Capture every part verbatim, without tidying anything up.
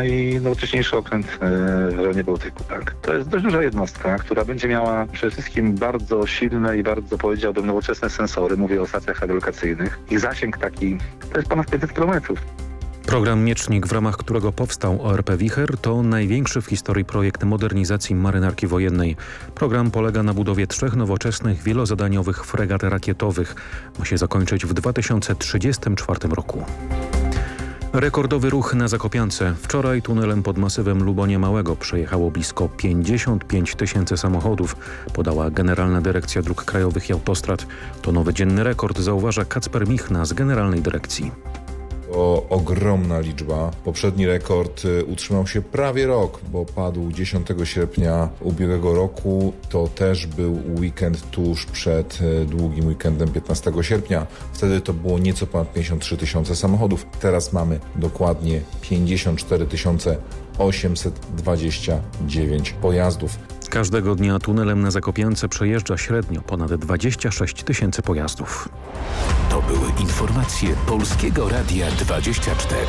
najnowocześniejszy okręt w rejonie Bałtyku. Tak. To jest dość duża jednostka, która będzie miała przede wszystkim bardzo silne i bardzo, powiedziałbym, nowoczesne sensory. Mówię o stacjach radiolokacyjnych. Ich zasięg taki to jest ponad pięćset kilometrów. Program Miecznik, w ramach którego powstał O R P Wicher, to największy w historii projekt modernizacji marynarki wojennej. Program polega na budowie trzech nowoczesnych, wielozadaniowych fregat rakietowych. Ma się zakończyć w dwa tysiące trzydziestym czwartym roku. Rekordowy ruch na Zakopiance. Wczoraj tunelem pod masywem Lubonia Małego przejechało blisko pięćdziesiąt pięć tysięcy samochodów, podała Generalna Dyrekcja Dróg Krajowych i Autostrad. To nowy dzienny rekord, zauważa Kacper Michna z Generalnej Dyrekcji. To ogromna liczba. Poprzedni rekord utrzymał się prawie rok, bo padł dziesiątego sierpnia ubiegłego roku. To też był weekend tuż przed długim weekendem piętnastego sierpnia. Wtedy to było nieco ponad pięćdziesiąt trzy tysiące samochodów. Teraz mamy dokładnie pięćdziesiąt cztery tysiące osiemset dwadzieścia dziewięć pojazdów. Każdego dnia tunelem na Zakopiance przejeżdża średnio ponad dwadzieścia sześć tysięcy pojazdów. To były informacje Polskiego Radia dwadzieścia cztery.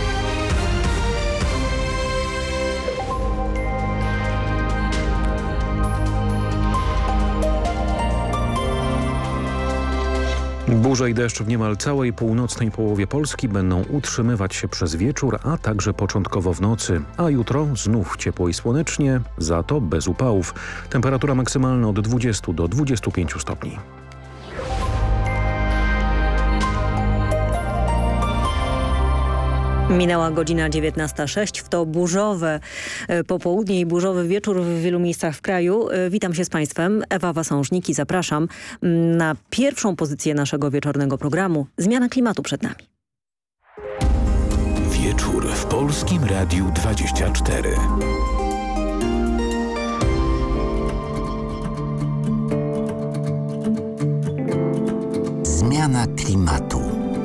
Burze i deszcz w niemal całej północnej połowie Polski będą utrzymywać się przez wieczór, a także początkowo w nocy. A jutro znów ciepło i słonecznie, za to bez upałów. Temperatura maksymalna od dwudziestu do dwudziestu pięciu stopni. Minęła godzina dziewiętnasta sześć, w to burzowe popołudnie i burzowy wieczór w wielu miejscach w kraju. Witam się z Państwem, Ewa Wasążnik i zapraszam na pierwszą pozycję naszego wieczornego programu. Zmiana klimatu przed nami. Wieczór w Polskim Radiu dwadzieścia cztery. Zmiana klimatu.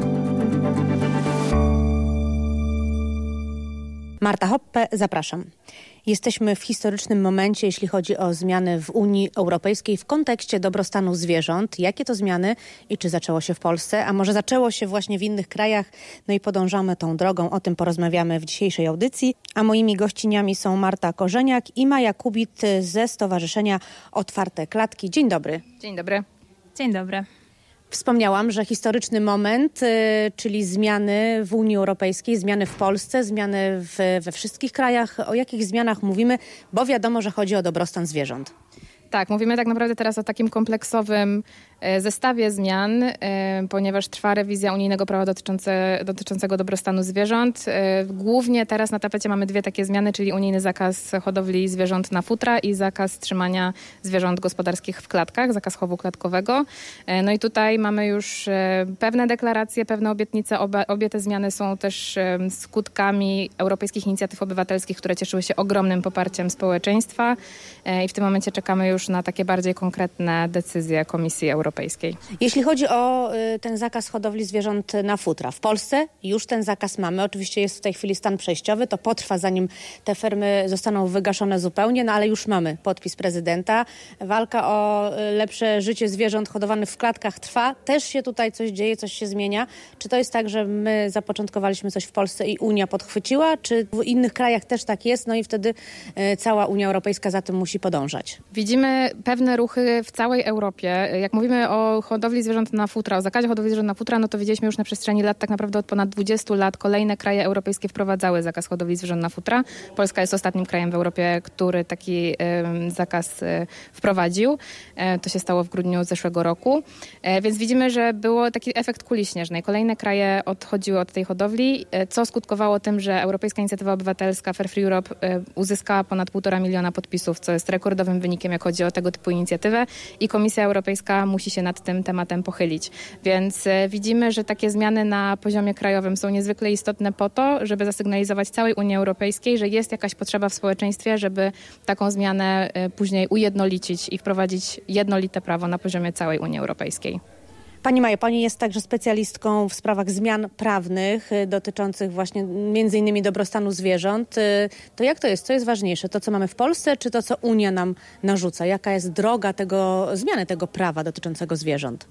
Marta Hoppe, zapraszam. Jesteśmy w historycznym momencie, jeśli chodzi o zmiany w Unii Europejskiej w kontekście dobrostanu zwierząt. Jakie to zmiany i czy zaczęło się w Polsce, a może zaczęło się właśnie w innych krajach? No i podążamy tą drogą. O tym porozmawiamy w dzisiejszej audycji. A moimi gościniami są Marta Korzeniak i Maja Kubit ze Stowarzyszenia Otwarte Klatki. Dzień dobry. Dzień dobry. Dzień dobry. Wspomniałam, że historyczny moment, y, czyli zmiany w Unii Europejskiej, zmiany w Polsce, zmiany w, we wszystkich krajach. O jakich zmianach mówimy? Bo wiadomo, że chodzi o dobrostan zwierząt. Tak, mówimy tak naprawdę teraz o takim kompleksowym zestawie zmian, ponieważ trwa rewizja unijnego prawa dotyczące, dotyczącego dobrostanu zwierząt. Głównie teraz na tapecie mamy dwie takie zmiany, czyli unijny zakaz hodowli zwierząt na futra i zakaz trzymania zwierząt gospodarskich w klatkach, zakaz chowu klatkowego. No i tutaj mamy już pewne deklaracje, pewne obietnice. Oba, obie te zmiany są też skutkami europejskich inicjatyw obywatelskich, które cieszyły się ogromnym poparciem społeczeństwa i w tym momencie czekamy już na takie bardziej konkretne decyzje Komisji Europejskiej. Jeśli chodzi o y, ten zakaz hodowli zwierząt na futra, w Polsce już ten zakaz mamy. Oczywiście jest w tej chwili stan przejściowy, to potrwa zanim te fermy zostaną wygaszone zupełnie, no ale już mamy podpis prezydenta. Walka o y, lepsze życie zwierząt hodowanych w klatkach trwa. Też się tutaj coś dzieje, coś się zmienia. Czy to jest tak, że my zapoczątkowaliśmy coś w Polsce i Unia podchwyciła, czy w innych krajach też tak jest, no i wtedy y, cała Unia Europejska za tym musi podążać? Widzimy pewne ruchy w całej Europie. Jak mówimy o hodowli zwierząt na futra, o zakazie hodowli zwierząt na futra, no to widzieliśmy już na przestrzeni lat, tak naprawdę od ponad dwudziestu lat kolejne kraje europejskie wprowadzały zakaz hodowli zwierząt na futra. Polska jest ostatnim krajem w Europie, który taki y, zakaz y, wprowadził. Y, to się stało w grudniu zeszłego roku. Y, więc widzimy, że był taki efekt kuli śnieżnej. Kolejne kraje odchodziły od tej hodowli, y, co skutkowało tym, że Europejska Inicjatywa Obywatelska Fair Free Europe y, uzyskała ponad półtora miliona podpisów, co jest rekordowym wynikiem, jak chodzi o tego typu inicjatywę i Komisja Europejska musi się nad tym tematem pochylić. Więc e, widzimy, że takie zmiany na poziomie krajowym są niezwykle istotne po to, żeby zasygnalizować całej Unii Europejskiej, że jest jakaś potrzeba w społeczeństwie, żeby taką zmianę e, później ujednolicić i wprowadzić jednolite prawo na poziomie całej Unii Europejskiej. Pani Maja, Pani jest także specjalistką w sprawach zmian prawnych y, dotyczących właśnie między innymi dobrostanu zwierząt. Y, to jak to jest? Co jest ważniejsze? To, co mamy w Polsce, czy to, co Unia nam narzuca? Jaka jest droga tego, zmiany tego prawa dotyczącego zwierząt?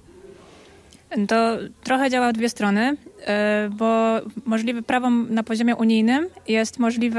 To trochę działa w dwie strony, bo możliwe prawo na poziomie unijnym jest możliwe